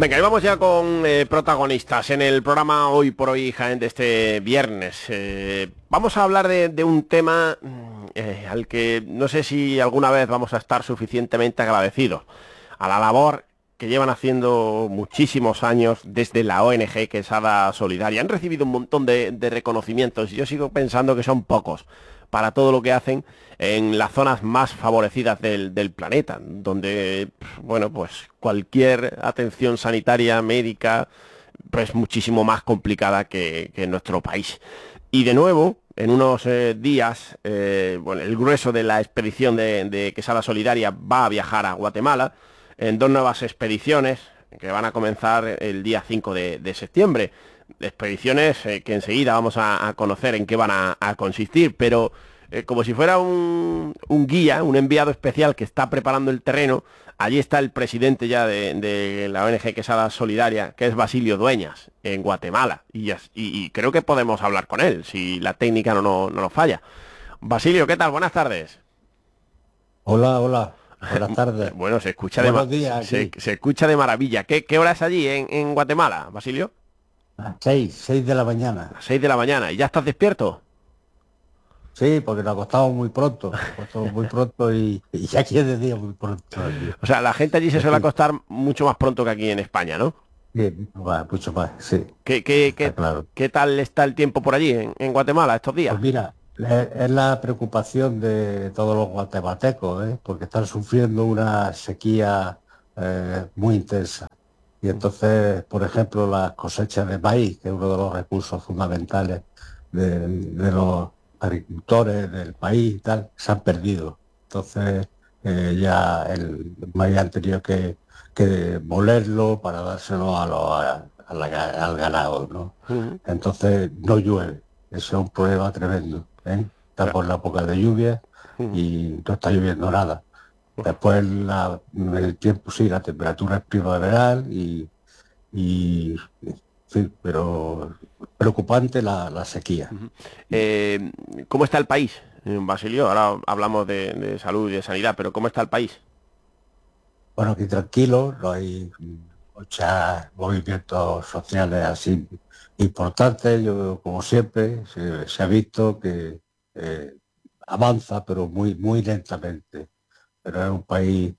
Venga, y vamos ya con protagonistas en el programa Hoy por Hoy Jaén de este viernes. Vamos a hablar de un tema al que no sé si alguna vez vamos a estar suficientemente agradecidos. A la labor que llevan haciendo muchísimos años desde la ONG Quesada Solidaria. Han recibido un montón de reconocimientos y yo sigo pensando que son pocos para todo lo que hacen en las zonas más favorecidas del planeta, donde, bueno, pues cualquier atención sanitaria, médica, pues muchísimo más complicada que en nuestro país. Y de nuevo, en unos días, bueno, el grueso de la expedición de Quesada Solidaria va a viajar a Guatemala en dos nuevas expediciones que van a comenzar el día 5 de septiembre. Expediciones que enseguida vamos a conocer en qué van a consistir, pero como si fuera un guía, un enviado especial que está preparando el terreno, allí está el presidente ya de la ONG Quesada Solidaria, que es Basilio Dueñas, en Guatemala, y creo que podemos hablar con él, si la técnica no nos falla. Basilio, ¿qué tal? Buenas tardes. Hola, hola. Buenas tardes. Bueno, se escucha Buenos días aquí. se escucha de maravilla. ¿Qué hora es allí en Guatemala, Basilio? 6 de la mañana. Las 6 de la mañana. ¿Y ya estás despierto? Sí, porque nos acostamos muy pronto y ya aquí es de día muy pronto aquí. O sea, la gente allí se suele Aquí, acostar mucho más pronto que aquí en España, ¿no? bien, mucho más, sí, ¿Qué, qué, está qué, claro. qué tal está el tiempo por allí, en Guatemala, estos días? Pues mira, es la preocupación de todos los guatemaltecos, ¿eh? Porque están sufriendo una sequía muy intensa. Y entonces, por ejemplo, las cosechas de maíz, que es uno de los recursos fundamentales de los agricultores del país y tal, se han perdido. Entonces, ya el maíz han tenido que molerlo para dárselo al ganado, ¿no? Ujú. Entonces, no llueve. Eso es un problema tremendo, ¿eh? Está Claro. por la época de lluvia Ujú. y no está lloviendo nada. Después el tiempo sí, la temperatura es primaveral y sí, pero preocupante la sequía. Ujú. Eh, ¿Cómo está el país, Basilio? Ahora hablamos de salud y de sanidad, pero ¿cómo está el país? Bueno, aquí tranquilo, no hay muchos movimientos sociales así importantes. Yo, como siempre, se ha visto que eh, avanza, pero muy lentamente. Pero es un país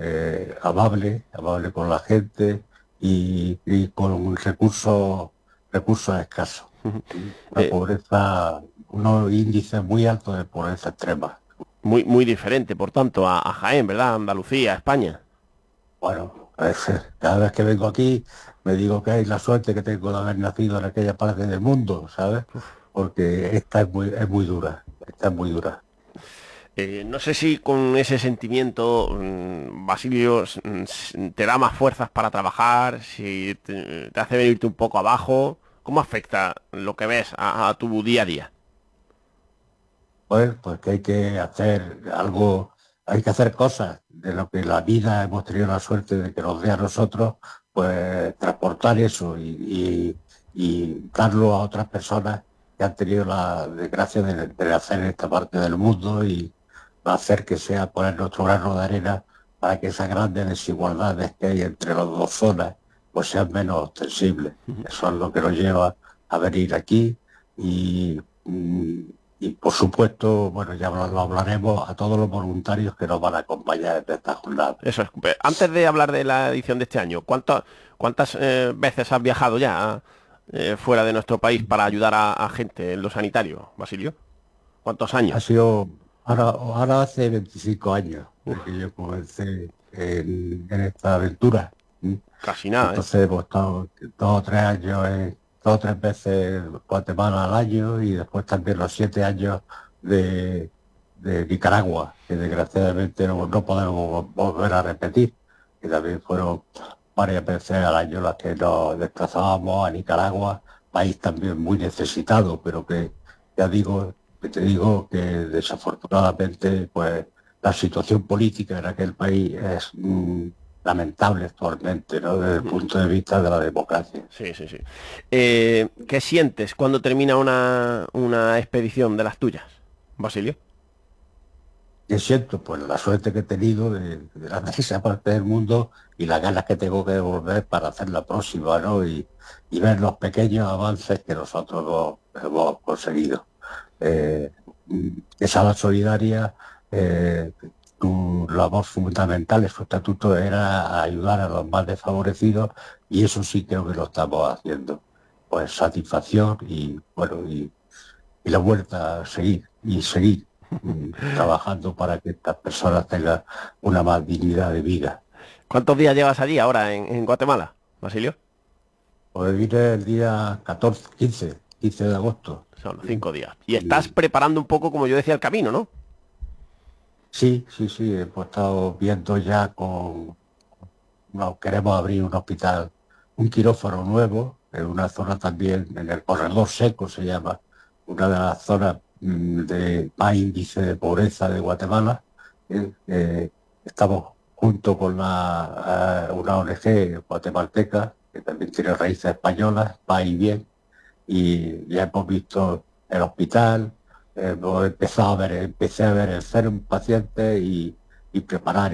amable con la gente y con recursos escasos. Ujú. Una Eh, pobreza, unos índices muy altos de pobreza extrema. muy diferente, por tanto, a Jaén, ¿verdad? Andalucía, España. Bueno, puede ser. Cada vez que vengo aquí me digo que hay la suerte que tengo de haber nacido en aquella parte del mundo, ¿sabes? Porque esta es muy dura, esta es muy dura. No sé si con ese sentimiento, Basilio, te da más fuerzas para trabajar, si te hace venirte un poco abajo. ¿Cómo afecta lo que ves a tu día a día? Pues que hay que hacer algo, hay que hacer cosas de lo que la vida hemos tenido la suerte de que nos dé a nosotros, pues transportar eso y darlo a otras personas que han tenido la desgracia de nacer en esta parte del mundo y hacer que sea poner nuestro grano de arena para que esas grandes desigualdades que hay entre las dos zonas pues sean menos ostensibles. Eso es lo que nos lleva a venir aquí y, y por supuesto, bueno, ya lo hablaremos a todos los voluntarios que nos van a acompañar en esta jornada. Eso es. Antes de hablar de la edición de este año, ¿cuántas veces has viajado ya fuera de nuestro país para ayudar a gente en lo sanitario, Basilio? ¿Cuántos Ha años? sido, ahora hace 25 años Uf, que yo comencé en esta aventura. ¿Sí? casi nada, ¿eh? Entonces hemos estado 2 o 3 años, 2 o 3 veces Guatemala al año y después también los 7 años de, de Nicaragua, que desgraciadamente no podemos volver a repetir, que también fueron varias veces al año las que nos desplazábamos a Nicaragua, país también muy necesitado, pero que ya digo, que te digo que desafortunadamente pues la situación política en aquel país es lamentable actualmente, ¿no? Desde el punto de vista de la democracia. Sí, sí, sí. ¿Qué sientes cuando termina una expedición de las tuyas, Basilio? Yo siento pues la suerte que he tenido de esa parte del mundo y las ganas que tengo de volver para hacer la próxima, ¿no? Y ver los pequeños avances que nosotros hemos conseguido. Eh, Esa la solidaria, tu labor fundamental en su estatuto era ayudar a los más desfavorecidos, y eso sí creo que lo estamos haciendo. Pues satisfacción y bueno, y la vuelta a seguir y seguir trabajando para que estas personas tengan una más dignidad de vida. ¿Cuántos días llevas allí ahora en Guatemala, Basilio? Pues vine el día 14, 15 de agosto. Son 5 días. Y estás Y preparando un poco, como yo decía, el camino, ¿no? sí, sí, sí, hemos estado viendo ya queremos abrir un hospital, un quirófano nuevo, en una zona también, en el corredor seco se llama, una de las zonas de más índice de pobreza de Guatemala. Estamos junto con una ONG guatemalteca, que también tiene raíces españolas, Va y Bien, y ya hemos visto el hospital, empecé a ver el un paciente y preparar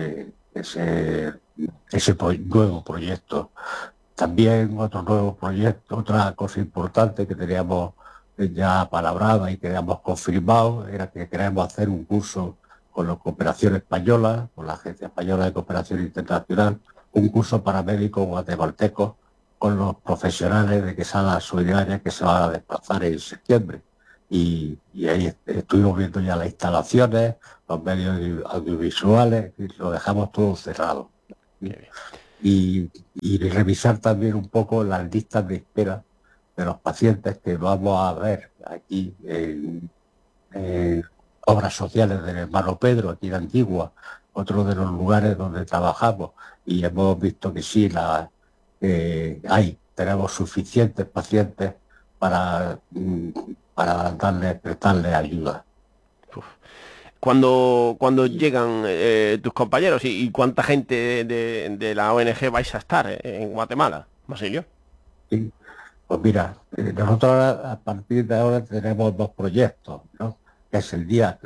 ese nuevo proyecto. También otro nuevo proyecto, otra cosa importante que teníamos ya palabrada y que habíamos confirmado, era que queremos hacer un curso con la cooperación española, con la Agencia Española de Cooperación Internacional, un curso para médicos guatemaltecos con los profesionales de Quesada Solidaria, que se van a desplazar en septiembre. Y ahí estuvimos viendo ya las instalaciones, los medios audiovisuales, y lo dejamos todo cerrado. Y revisar también un poco las listas de espera de los pacientes que vamos a ver aquí en obras sociales del hermano Pedro, aquí en Antigua, otro de los lugares donde trabajamos, y hemos visto que sí, tenemos suficientes pacientes para, para prestarles ayuda. Cuando llegan tus compañeros y cuánta gente de la ONG vais a estar en Guatemala, Basilio? Sí. Pues mira, nosotros ahora, a partir de ahora tenemos dos proyectos, ¿no? Que es el día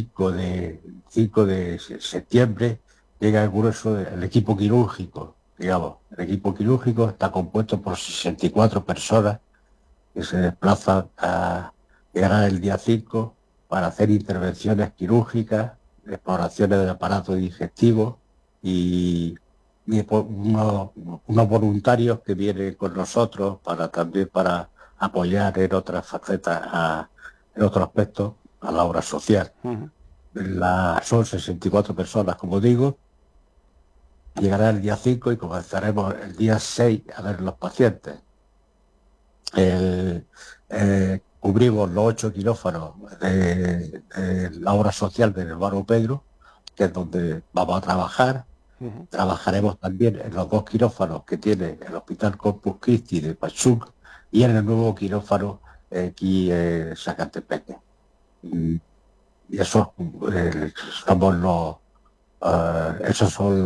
5 de septiembre, llega el grueso del equipo quirúrgico, digamos. El equipo quirúrgico está compuesto por 64 personas que se desplazan llegarán el día 5 para hacer intervenciones quirúrgicas, exploraciones del aparato digestivo y unos voluntarios que vienen con nosotros también para apoyar en otras facetas, en otros aspectos, a la obra social. Son 64 personas, como digo. Llegará el día 5 y comenzaremos el día 6 a ver los pacientes. Cubrimos los 8 quirófanos de la obra social del hermano Pedro, que es donde vamos a trabajar. Trabajaremos también en los 2 quirófanos que tiene el Hospital Corpus Christi de Pachuca y en el nuevo quirófano aquí en Zacatepec. Y esos son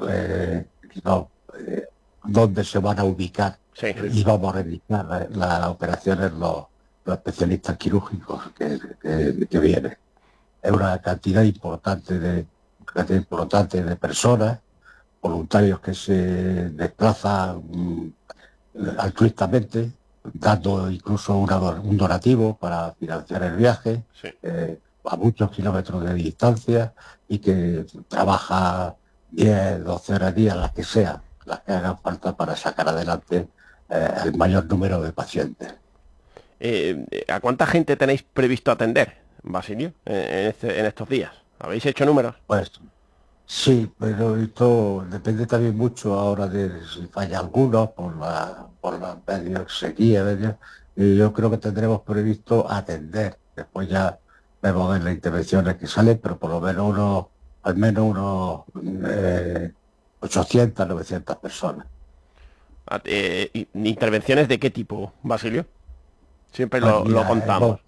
donde se van a ubicar. Sí. Y vamos a realizar las operaciones los especialistas quirúrgicos que vienen. Es una cantidad importante de personas, voluntarios que se desplazan altruistamente, dando incluso un donativo para financiar el viaje. Sí. A muchos kilómetros de distancia, y que trabaja 10, 12 horas al día, las que sean, las que hagan falta para sacar adelante el mayor número de pacientes. ¿A cuánta gente tenéis previsto atender, Basilio, en estos días? ¿Habéis hecho números? Pues sí, pero esto depende también mucho ahora de si falla alguno por la medio sequía. Y yo creo que tendremos previsto atender. Después ya vemos ver las intervenciones que salen, pero por lo menos al menos unos 800, 900 personas. ¿Intervenciones de qué tipo, Basilio? Siempre lo contamos.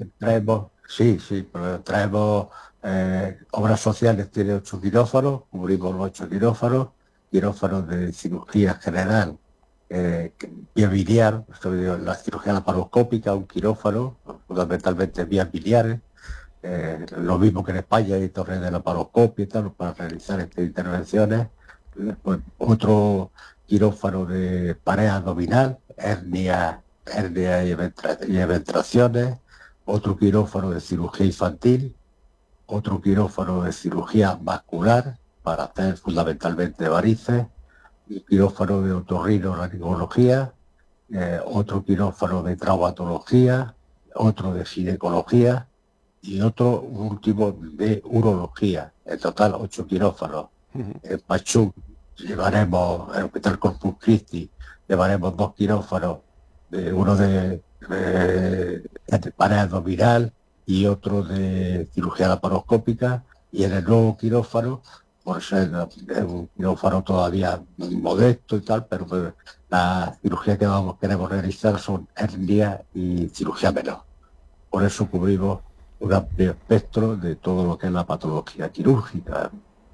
Traemos obras sociales, tiene 8 quirófanos, cubrimos los 8 quirófanos de cirugía general, vía biliar, la cirugía laparoscópica, un quirófano, fundamentalmente vías biliares. Lo mismo que en España hay torres de laparoscopia y tal, para realizar estas intervenciones. Después otro quirófano de pared abdominal, hernia y eventraciones, otro quirófano de cirugía infantil, otro quirófano de cirugía vascular para hacer fundamentalmente varices, un quirófano de otorrinolaringología, otro quirófano de traumatología, otro de ginecología y otro último de urología. En total 8 quirófanos. En Pachún llevaremos, en el Hospital Corpus Christi, llevaremos 2 quirófanos, uno de pared abdominal y otro de cirugía laparoscópica, y en el nuevo quirófano, por ser un quirófano todavía modesto y tal, pero la cirugía que queremos realizar son hernia y cirugía menor. Por eso cubrimos un amplio espectro de todo lo que es la patología quirúrgica.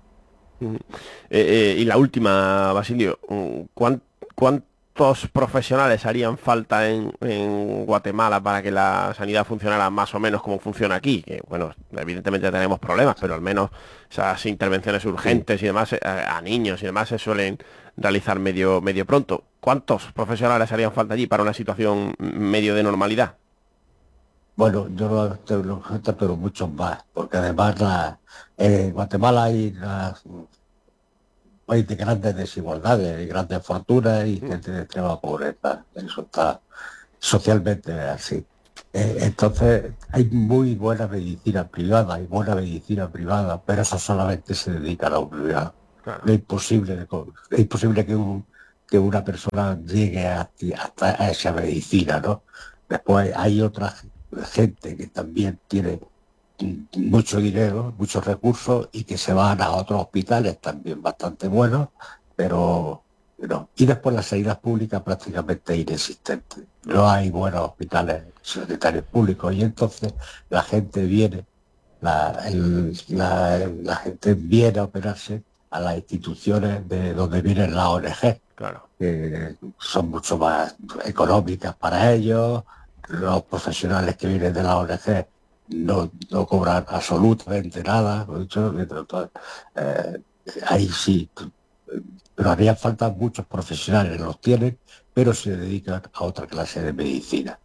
Y la última, Basilio, ¿cuántos profesionales harían falta en Guatemala para que la sanidad funcionara más o menos como funciona aquí? Que, bueno, evidentemente tenemos problemas, pero al menos esas intervenciones urgentes y demás a niños y demás se suelen realizar medio pronto. ¿Cuántos profesionales harían falta allí para una situación medio de normalidad? Bueno, yo lo pero muchos más, porque además en Guatemala hay país de grandes desigualdades y grandes fortunas y gente de extrema pobreza. Eso está socialmente así. Entonces, hay muy buena medicina privada y buena medicina privada, pero eso solamente se dedica a la privada. Claro. Es imposible que una persona llegue hasta a esa medicina, ¿no? Después hay otra gente que también tiene mucho dinero, muchos recursos y que se van a otros hospitales también bastante buenos, pero no. Y después la sanidad pública prácticamente inexistente. No hay buenos hospitales sanitarios públicos y entonces la gente viene, la gente viene a operarse a las instituciones de donde vienen las ONG, Claro. que son mucho más económicas para ellos. Los profesionales que vienen de la ONG no cobran absolutamente nada. Ahí sí, pero harían falta muchos profesionales, los tienen, pero se dedican a otra clase de medicina,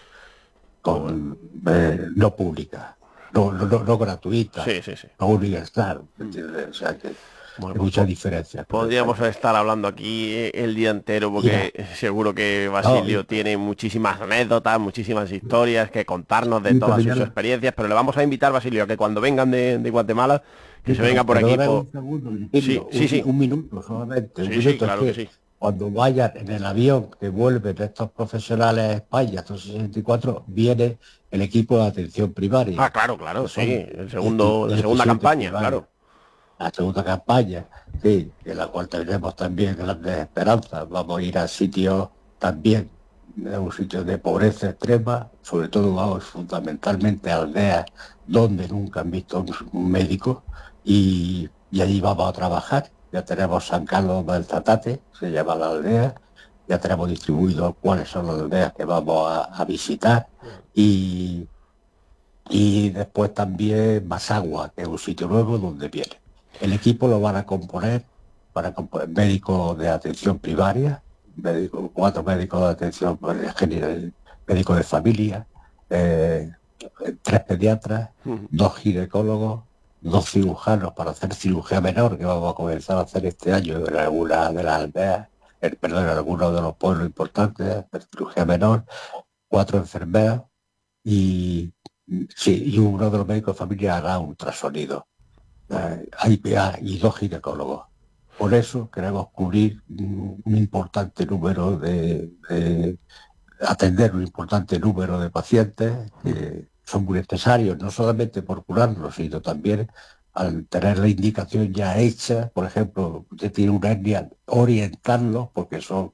no pública, no gratuita, Sí. no universal, ¿entiendes? O sea que Bueno, hay muchas diferencias. podríamos estar hablando aquí el día entero porque seguro que Basilio tiene muchísimas anécdotas, muchísimas historias que contarnos de todas sus experiencias, pero le vamos a invitar, Basilio, a que cuando vengan de Guatemala, que se venga por aquí. Un segundo, Sí. Un minuto solamente. Sí, claro que sí. Cuando vayan en el avión que vuelven estos profesionales a España, estos 64, viene el equipo de atención primaria. Ah, claro, sí, la segunda campaña, claro. La segunda campaña, sí, en la cual tendremos también grandes esperanzas. Vamos a ir a sitios también, a un sitio de pobreza extrema, sobre todo vamos fundamentalmente a aldeas donde nunca han visto un médico y allí vamos a trabajar. Ya tenemos San Carlos del Zatate, se llama la aldea, ya tenemos distribuido cuáles son las aldeas que vamos a visitar y después también Masagua, que es un sitio nuevo donde viene. El equipo lo van a componer médicos de atención primaria, 4 médicos de atención general, médicos de familia, 3 pediatras, 2 ginecólogos, 2 cirujanos para hacer cirugía menor, que vamos a comenzar a hacer este año en alguna de las aldeas, en algunos de los pueblos importantes, hacer cirugía menor, 4 enfermeras y uno de los médicos de familia hará ultrasonido. Hay PA y 2 ginecólogos. Por eso queremos cubrir un importante número atender un importante número de pacientes que son muy necesarios, no solamente por curarlos, sino también al tener la indicación ya hecha. Por ejemplo, usted tiene una hernia, orientarlos, porque son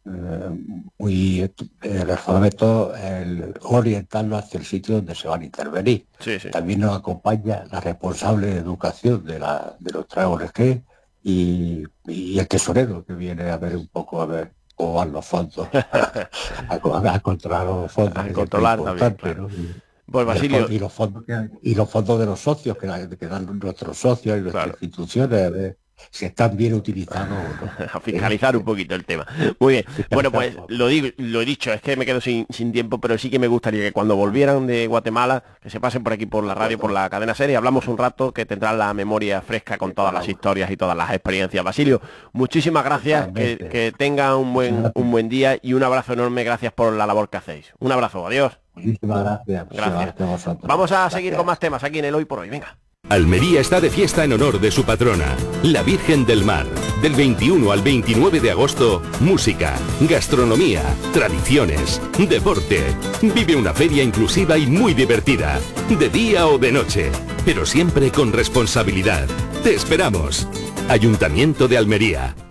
el alfabeto, orientarlo hacia el sitio donde se van a intervenir. Sí. También nos acompaña la responsable de educación de nuestra ONG y el tesorero, que viene a ver un poco, a ver cómo van los fondos, a controlar los fondos. A controlar también, claro. ¿No? Pues Basilio... Y los fondos de los socios que dan nuestros socios y nuestras instituciones. si están bien utilizados o no. A fiscalizar un poquito el tema. Muy bien. Bueno, pues lo he dicho, es que me quedo sin tiempo, pero sí que me gustaría que cuando volvieran de Guatemala, que se pasen por aquí por la radio, por la cadena serie, hablamos un rato, que tendrán la memoria fresca con todas las historias y todas las experiencias. Basilio, muchísimas gracias, que tengan un buen día y un abrazo enorme, gracias por la labor que hacéis. Un abrazo, adiós. Muchísimas gracias. Gracias. Vamos a seguir con más temas aquí en el Hoy por Hoy, venga. Almería está de fiesta en honor de su patrona, la Virgen del Mar. Del 21 al 29 de agosto, música, gastronomía, tradiciones, deporte. Vive una feria inclusiva y muy divertida, de día o de noche, pero siempre con responsabilidad. Te esperamos. Ayuntamiento de Almería.